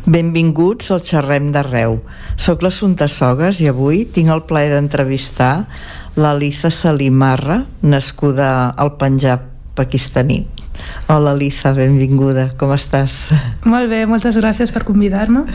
Benvinguts al Xerrem d'Arreu. Soc l'Assumpta Sogas i avui tinc el plaer d'entrevistar l'Aliza Salimarra, nascuda al Panjab pakistaní. Hola Aliza, benvinguda, com estàs? Molt bé, moltes gràcies per convidar-me.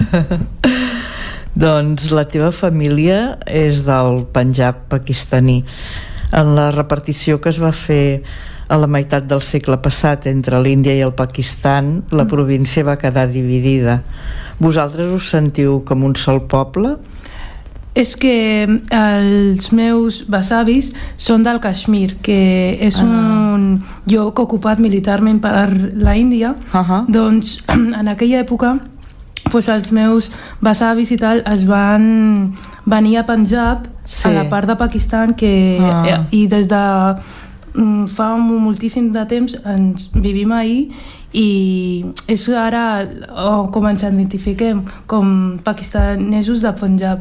Doncs la teva família és del Panjab pakistaní. En la repartició que es va fer a la meitat del segle passat entre l'Índia i el Pakistan, la província va quedar dividida. Vosaltres us sentiu com un sol poble? És que els meus besavis són del Kashmir, que és un lloc ocupat militarment per la Índia. Doncs en aquella època els meus besavis i tal es van venir a Panjab, a la part de Pakistan, i des de fa moltíssim de temps ens vivim ahir, i és ara com ens identifiquem, com pakistanesos de Panjab.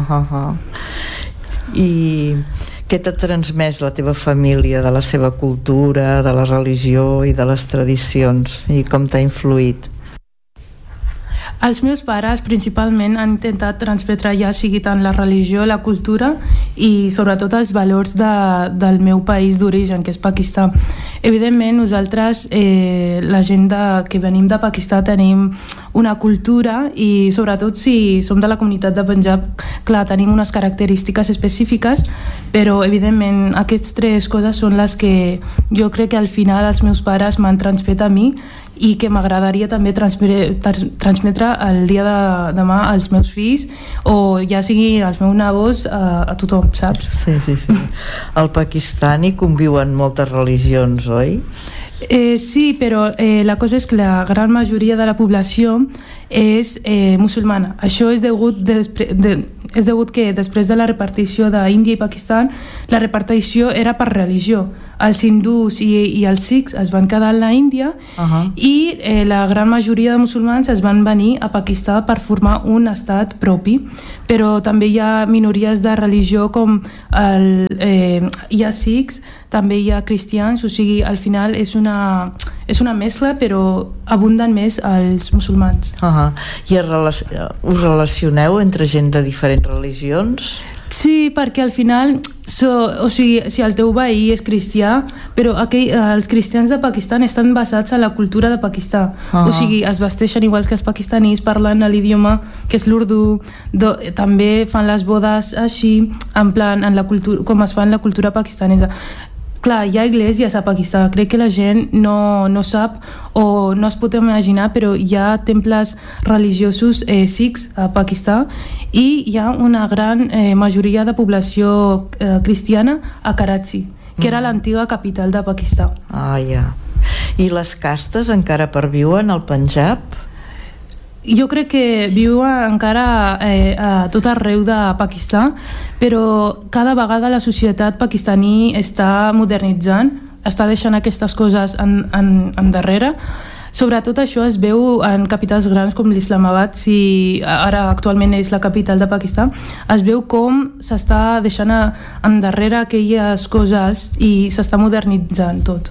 I què t'ha transmès la teva família de la seva cultura, de la religió i de les tradicions, i com t'ha influït? Els meus pares principalment han intentat transmetre, ja sigui tant la religió, la cultura i sobretot els valors del meu país d'origen, que és Pakistan. Evidentment nosaltres, la gent que venim de Pakistan, tenim una cultura i sobretot si som de la comunitat de Panjab, clar, tenim unes característiques específiques, però evidentment aquestes tres coses són les que jo crec que al final els meus pares m'han transmès a mi i que m'agradaria també transmetre el dia de demà als meus fills, o ja sigui als meus nebots, a tothom, saps? Sí. Al Pakistan hi conviuen moltes religions, oi? Sí, però la cosa és que la gran majoria de la població és musulmana. Això és degut que després de la repartició d'Índia i Pakistan, la repartició era per religió. Els hindús i els sikhs es van quedar a la Índia i la gran majoria de musulmans es van venir a Pakistan per formar un estat propi. Però també hi ha minories de religió com hi ha sikhs, també hi ha cristians, o sigui, al final és una mescla, però abunden més els musulmans. I us relacioneu entre gent de diferents religions? Sí, perquè al final, o sigui, si el teu veí és cristià, però els cristians de Pakistan estan basats en la cultura de Pakistan. O sigui, es vesteixen igual que els pakistanis, parlen l'idioma que és l'urdu, també fan les bodes així, en plan, com es fa en la cultura pakistanesa. Clar, hi ha esglésies a Pakistan, crec que la gent no sap o no es pot imaginar, però hi ha temples religiosos sikhs a Pakistan i hi ha una gran majoria de població cristiana a Karachi, que era l'antiga capital de Pakistan. I les castes encara perviuen al Panjab? Jo crec que viu encara a tot arreu de Pakistan, però cada vegada la societat pakistaní està modernitzant, està deixant aquestes coses endarrere. Sobretot això es veu en capitals grans com l'Islamabad, si ara actualment és la capital de Pakistan, es veu com s'està deixant endarrere aquelles coses i s'està modernitzant tot.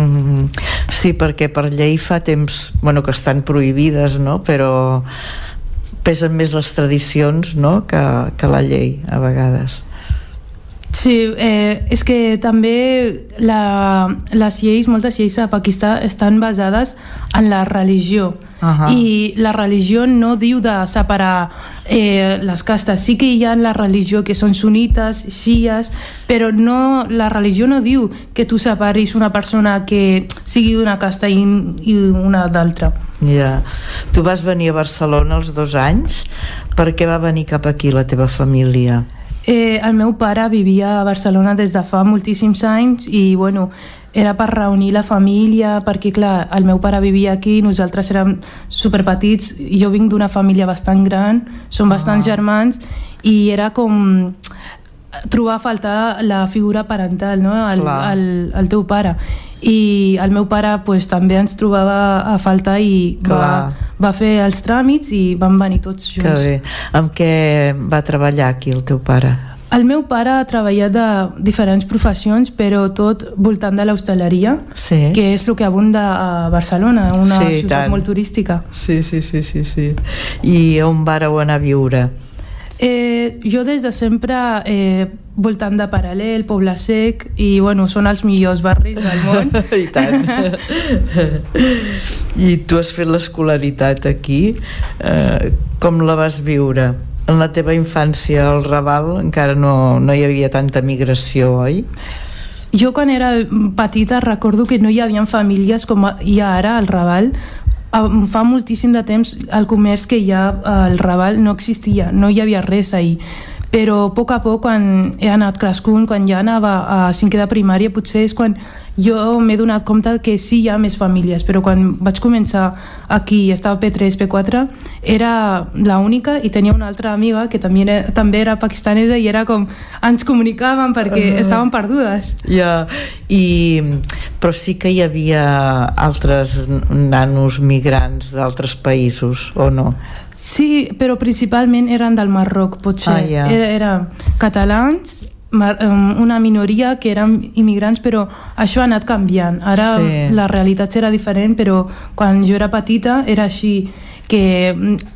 Sí, perquè per llei fa temps que estan prohibides, no? Però pesen més les tradicions, no? que la llei a vegades. Sí, és que també les lleis, moltes lleis a Pakistan estan basades en la religió. I la religió no diu de separar les castes. Sí que hi ha la religió que són sunites, xies, però la religió no diu que tu separis una persona que sigui d'una casta i una d'altra. Tu vas venir a Barcelona als 2 anys. Per què va venir cap aquí la teva família? El meu pare vivia a Barcelona des de fa moltíssims anys i era per reunir la família, perquè clar, el meu pare vivia aquí, nosaltres érem superpetits, jo vinc d'una família bastant gran, som bastants germans, i era com trobar a faltar la figura parental, no? El teu pare. I el meu pare també ens trobava a faltar i va fer els tràmits i vam venir tots junts. Que bé. Amb què va treballar aquí el teu pare? El meu pare ha treballat de diferents professions, però tot voltant de l'hostaleria, que és el que abunda a Barcelona, una ciutat molt turística. Sí. I on vareu anar a viure? Jo des de sempre voltant de Paral·lel, Poble Sec, i bueno, són els millors barris del món. I tant. I tu has fet l'escolaritat aquí, com la vas viure? En la teva infància al Raval encara no hi havia tanta migració, oi? Jo quan era petita recordo que no hi havia famílies com hi ha ara al Raval. Fa moltíssim de temps el comerç que hi ha al Raval no existia, no hi havia res ahir, però a poc, quan he anat crescut, quan ja anava a 5è de primària, potser és quan jo m'he donat compte que sí hi ha més famílies, però quan vaig començar aquí, estava P3, P4, era l'única, i tenia una altra amiga que també era pakistanesa, i era com ens comunicàvem perquè estàvem perdudes. Però sí que hi havia altres nanos migrants d'altres països, o no? Sí, però principalment eren del Marroc, potser. Eren catalans, una minoria que eren immigrants, però això ha anat canviant. Ara la realitat serà diferent, però quan jo era petita era així, que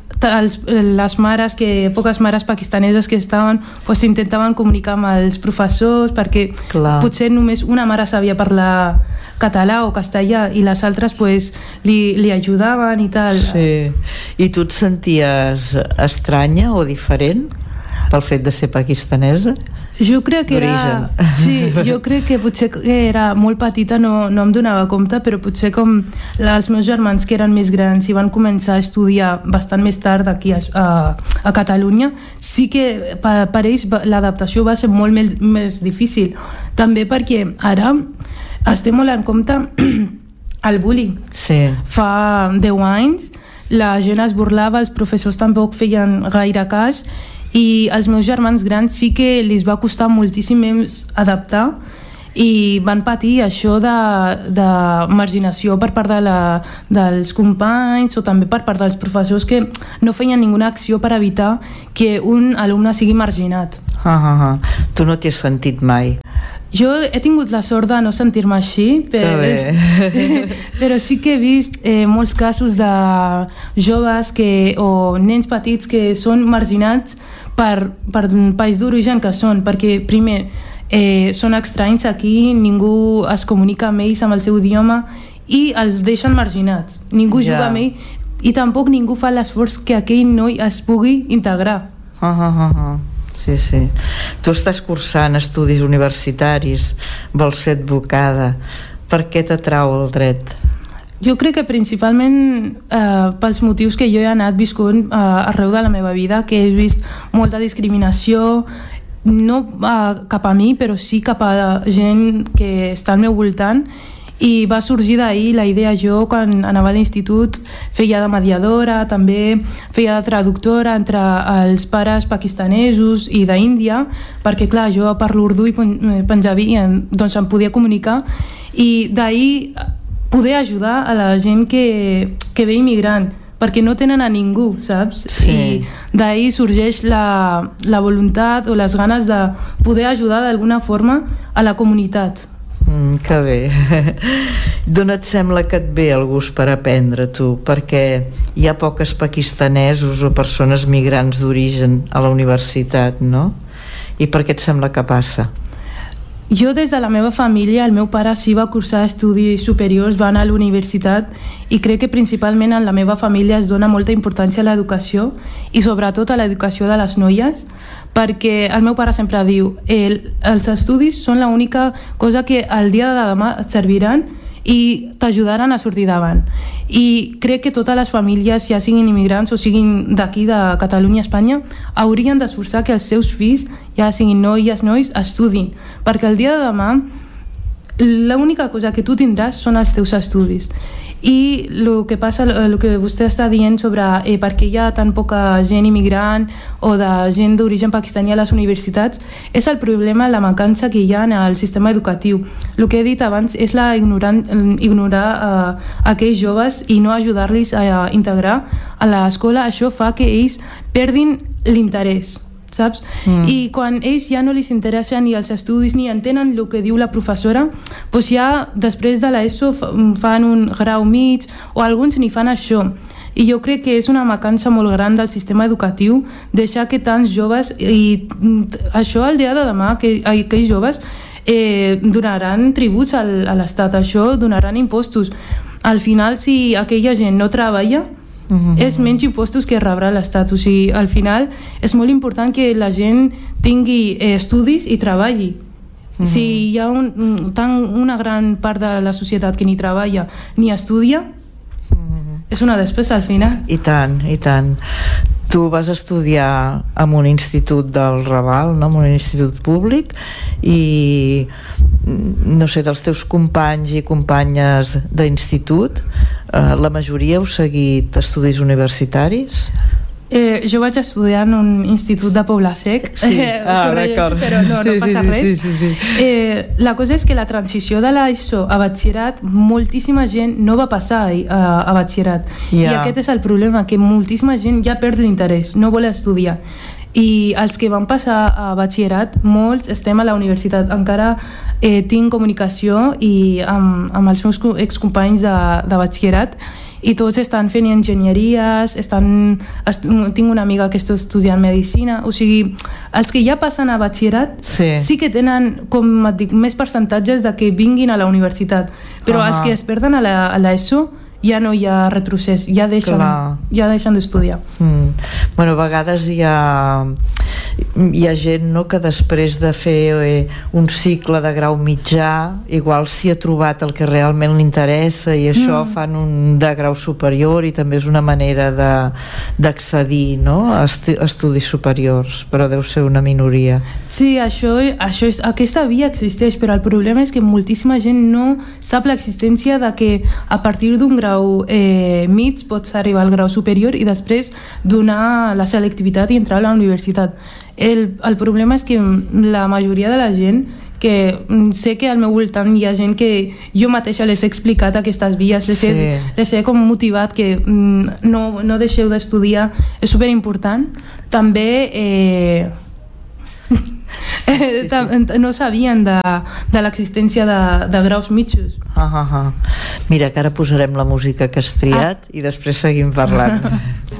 les mares, poques mares pakistaneses que estaven, intentaven comunicar amb els professors, perquè potser només una mare sabia parlar català o castellà i les altres li ajudaven i tal. I tu et senties estranya o diferent pel fet de ser pakistanesa? Jo crec que era... Sí, jo crec que potser que era molt petita, no em donava compte, però potser com els meus germans que eren més grans i van començar a estudiar bastant més tard aquí a Catalunya, sí que per ells l'adaptació va ser molt més difícil. També perquè ara estem molt en compte el bullying. Fa 10 anys la gent es burlava, els professors tampoc feien gaire cas, i als meus germans grans sí que els va costar moltíssim més adaptar i van patir això de marginació per part dels companys o també per part dels professors que no feien ninguna acció per evitar que un alumne sigui marginat. Tu no t'hi has sentit mai? Jo he tingut la sort de no sentir-me així, però sí que he vist molts casos de joves o nens petits que són marginats per país d'origen que són, perquè primer són estranys aquí, ningú es comunica amb ells amb el seu idioma i els deixen marginats, ningú juga amb ell i tampoc ningú fa l'esforç que aquell noi es pugui integrar. Sí. Tu estàs cursant estudis universitaris, vols ser advocada. Per què t'atrau el dret? Jo crec que principalment pels motius que jo he anat viscut arreu de la meva vida, que he vist molta discriminació, no cap a mi, però sí cap a gent que està al meu voltant, i va sorgir d'ahir la idea. Jo quan anava a l'institut feia de mediadora, també feia de traductora entre els pares pakistanesos i d'Índia, perquè clar, jo parlo urdú i panjabi, doncs em podia comunicar, i d'ahir poder ajudar a la gent que ve immigrant, perquè no tenen a ningú, saps? I d'ahir sorgeix la voluntat o les ganes de poder ajudar d'alguna forma a la comunitat. Que bé. D'on et sembla que et ve el gust per aprendre, tu? Perquè hi ha poques pakistanesos o persones migrants d'origen a la universitat, no? I per què et sembla que passa? Jo des de la meva família, el meu pare sí va cursar estudis superiors, va anar a la universitat, i crec que principalment en la meva família es dona molta importància a l'educació i sobretot a l'educació de les noies, perquè el meu pare sempre diu els estudis són l'única cosa que el dia de demà et serviran i t'ajudaran a sortir davant. I crec que totes les famílies, ja siguin immigrants o siguin d'aquí, de Catalunya, Espanya, haurien d'esforçar que els seus fills, ja siguin noies, nois, estudin, perquè el dia de demà l'única cosa que tu tindràs són els teus estudis. I el que passa, el que vostè està dient sobre per què hi ha tan poca gent immigrant o de gent d'origen pakistaní a les universitats, és el problema, la mancança que hi ha en el sistema educatiu. El que he dit abans és ignorar aquells joves i no ajudar-los a integrar a l'escola. Això fa que ells perdin l'interès, saps? I quan ells ja no li interessen ni els estudis ni entenen el que diu la professora, doncs ja després de l'ESO fan un grau mig o alguns ni fan això. I jo crec que és una mancança molt gran del sistema educatiu deixar que tants joves, i això el dia de demà, que aquells joves donaran tributs a l'Estat, això donaran impostos. Al final, si aquella gent no treballa, és menys impostos que rebrà l'Estat. O sigui, al final és molt important que la gent tingui estudis i treballi. Si hi ha una gran part de la societat que ni treballa ni estudia, és una despesa al final. I tant, i tant. Tu vas estudiar en un institut del Raval, no? En un institut públic, i no sé, dels teus companys i companyes d'institut, la majoria heu seguit estudis universitaris? Jo vaig estudiar en un institut de Pobla-sec, d'acord, però no passa res. Sí. La cosa és que la transició de l'ESO a batxillerat, moltíssima gent no va passar a batxillerat, i aquest és el problema, que moltíssima gent ja perd l'interès, no vol estudiar. I els que van passar a batxillerat, molts estem a la universitat. Encara tinc comunicació i amb els meus excompanys de batxillerat, i tots estan fent enginyeries, tinc una amiga que està estudiant medicina. O sigui, els que ja passen a batxillerat sí que tenen, com et dic, més percentatges de que vinguin a la universitat, però els que es perden a l'ESO ja no hi ha retrocés, ja deixen d'estudiar. Bueno, a vegades hi ha gent, no?, que després de fer un cicle de grau mitjà, igual s'hi ha trobat el que realment li interessa, i això fan un de grau superior, i també és una manera d'accedir, no?, a estudis superiors, però deu ser una minoria. Sí, aquesta via existeix, però el problema és que moltíssima gent no sap l'existència de que a partir d'un grau mig pots arribar al grau superior i després donar la selectivitat i entrar a la universitat. El problema és que la majoria de la gent, que sé que al meu voltant hi ha gent que jo mateixa les he explicat aquestes vies, les he com motivat que no deixeu d'estudiar, és superimportant. També no sabien de l'existència de graus mitjos. Mira, que ara posarem la música que has triat i després seguim parlant.